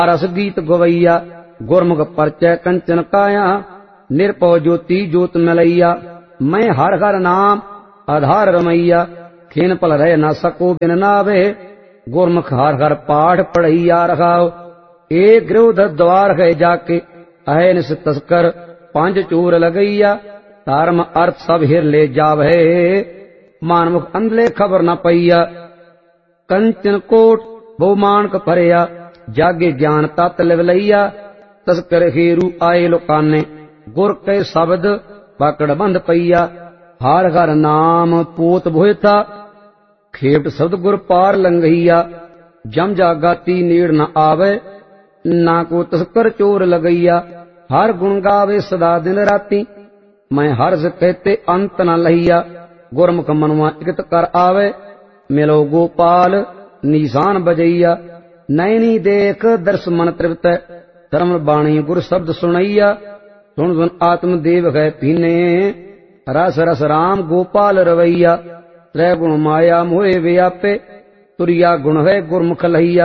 रस गीत गवैया गुरमुख परचय कंचन काया निरपौ ज्योति ज्योत मिलैया मैं हर हर नाम आधार रमैया खेन पल रह न सको बिन नावे गुरमुख हर हर पाठ पढ़ैया रखाओ एक गृह द्वार है जाके अहे निस तस्कर पांच चूर लगैया धर्म अर्थ सब हिर ले जावे मानमुख अंधले खबर न पैया कंचन कोट बहुमानक भरिया जागे ज्ञान तत लिवलैया तस्कर हेरू आए लोकाने गुर के शब्द पकड़ बंद पैया हर हर नाम पोत भोयता खेपट शब्द गुर पार लंघैया जम जागाती नीड़ न आवे ना को तस्कर चोर लगैया हर गुण गावे सदा दिन राती मैं हर्ष कहते अंत न लहिया गुरमुख मनुआ इकत कर आवे मिलो गोपाल निशान बजैया नैनी देख दर्श मन तृप्त धर्म बाणी गुर शब्द सुनैया सुन सुन आत्म देव है पीने रस रस राम गोपाल रवैया त्रय गुण माया मोहे व्यापे तुरिया गुण है गुरमुख लहिया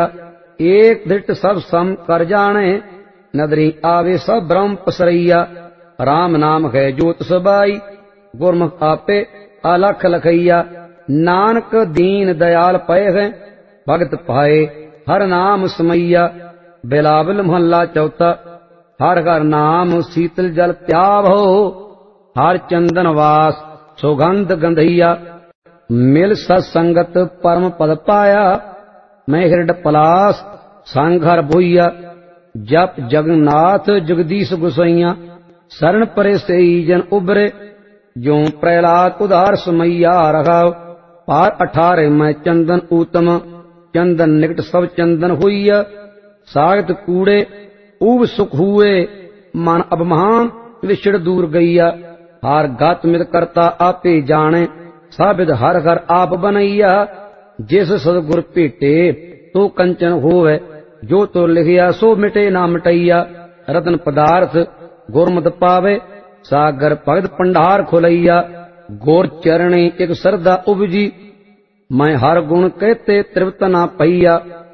एक धृट सब सम कर जाने नदरी आवे सब ब्रह्म पसरैया राम नाम है जोत सबाई गुरमुख आपे अलख लखैया नानक दीन दयाल पय है भगत पाए हर नाम समैया बिलावल मोहल्ला चौथा हर हर नाम शीतल जल त्याव हो हर चंदन वास सुगंध गंधैया मिल सत्संगत परम पद पाया मैं हृद पलास सांघर भोइया जप जगन्नाथ जगदीश गुसैया शरण परे से जन उबरे जो प्रहलाद उदार समैया रखाओ पार 18 मैं चंदन उत्तम चंदन निकट सब चंदन हुईया सागत कूड़े उब सुख हुए मन अब महान विछड़ दूर गैया हार गात मित करता आपे जाने साबिद हर हर आप बनैया जिस सदगुर भेटे तो कंचन होवे जो तो लिखिया सो मिटे ना मिटैया रतन पदार्थ गुरमत पावे सागर भगत पंडार खुलैया गोर चरणे एक सरदा उपजी मैं हर गुण कहते तृप्त ना पैया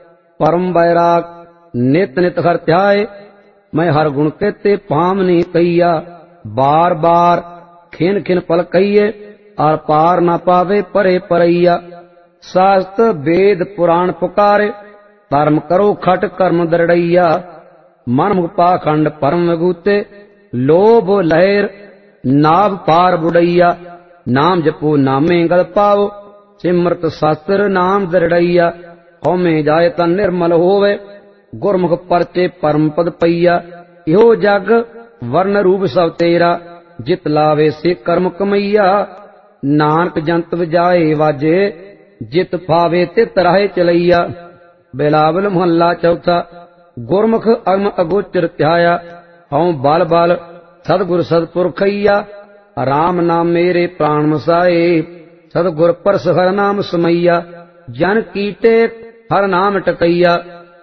परम बैराग नित नित हर ध्याय मैं हर गुण कहते पामनी कैया बार बार खिन खिन पल कहिए और पार ना पावे परे परैया शास्त्र वेद पुराण पुकारे धर्म करो खट कर्म दरड़ैया मन मुख पाखंड परम विभूते लोभ लहर नाभ पार बुड़ैया नाम जपो नामे गल पाओ सिमरत शास्त्र नाम दरड़ैया हौमे जाय तन निर्मल होवे गुरमुख परचे परम पद पैया इहो जग वर्ण रूप सब तेरा जित लावे से कर्म कमैया नानक जंत जाए वाजे जित पावे तित राहे चलैया बिलावल मोहल्ला चौथा गुरमुख अगम अगोचर ध्याया हूं बल बल सदगुर सदपुरखैया राम नाम मेरे प्राण मसाए सदगुर परस हर नाम समैया जन कीटे हर नाम टकैया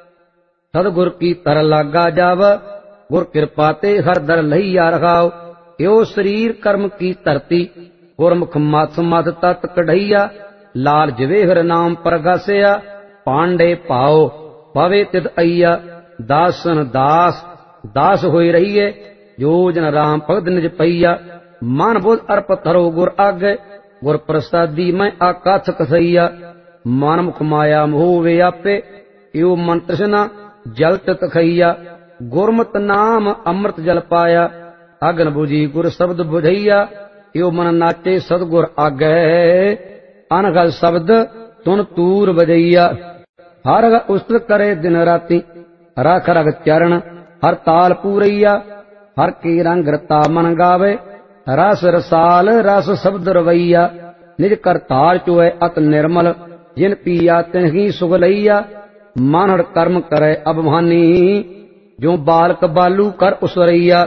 सदगुर की तर लागा जाव गुर कृपा ते हर दर लहिया रखाओ यो शरीर कर्म की धरती गुरमुख मथ मथ तत् कढ़ैया लाल जवेहर नाम परगासिया पांडे पाओ पवे तिद अय्या दासन दास दास होई रहिए योजन राम भगत निज पैया मन बोध अर्प धरो गुर आगे गुर प्रसादी मैं आकाश कसैया मन मुख माया मोह व्यापे यो मन तृष्णा जल तखैया गुरमत नाम अमृत जल पाया अगन बुझी गुर शब्द बुझैया यो मन नाचे सदगुर आगे अनगल शब्द तुन तूर बजैया हर उस्तत करे दिन राती रख रख चरण हर ताल पूरैया हर की रंग रता मन गावे रस रसाल रस शब्द रवैया निज कर ताल चुए अत निर्मल जिन पिया तिन ही सुख लैया मन हर कर्म करे अबमानी जो बालक बालू कर उसरैया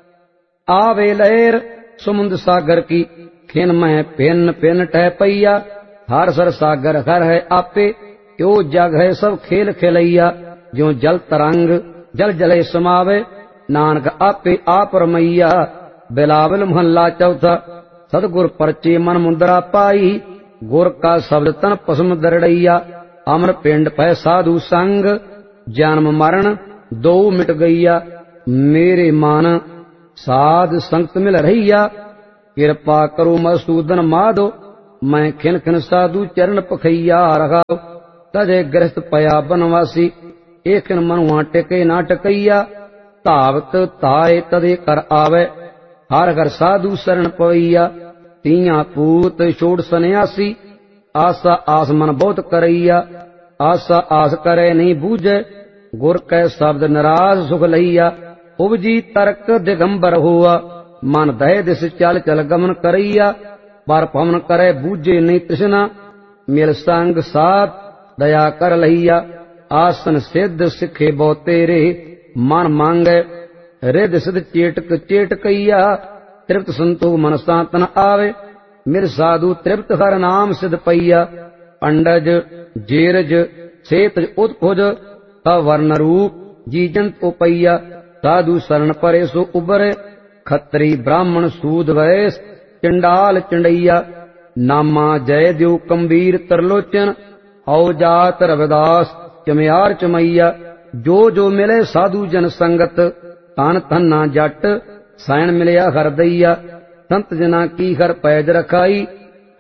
आवे लहर समुंद सागर की खिन में पिन पिन टह पैया हर सर सागर हर है आपे यो जग है सब खेल खेलैया जो जल तरंग जल जले समावे नानक आपे आप रमैया बिलावल मोहल्ला चौथा सदगुर परचे मन मुंदरा पाई गुर का शब्द तन पसम दरड़ैया अमर पिंड पै साधु संग जन्म मरण दो मिट गईया। मेरे मन साध संगत मिल रहीया। कृपा करो मसूदन माधो, मैं खिन खिन साधु चरण पखैया रखाओ। तजे ग्रस्त पया बनवासी, एक मनुआ टिके ना टकैया। धावत ताए तदे कर आवे, हर घर साधु शरण पवैया। तिया पूत छोड़ सन्यासी, आसा आस मन बहुत करैया। आसा आस करे नहीं बूझे, गुर कै शब्द निराश सुख लैया। उपजी तर्क दिगंबर हुआ, मन दय दिस चल चल गमन करैया। पर पवन करे बूझे नहीं तृष्णा, मिल संग साथ दया कर लैया। आसन सिद्ध सिखे बहु तेरे, मन मांगे रिद सिद्ध चेटक चेटकैया। तृप्त संतोष मन सांतन आवे, मेरे साधु तृप्त हर नाम सिद्ध पैया। अंडज जेरज सेतज उत्खुज, वर्ण रूप जी जंत उपैया। साधु शरण परे सो उबरे, खत्री ब्राह्मण सूद वैस चंडाल चंडैया। नामा जय देव कम्बीर तरलोचन, औ जात रविदास चमयार चमैया। जो जो मिले साधु जन संगत, तन धन्ना जट सैन मिलया हरदैया। संत जना की हर पैज रखाई,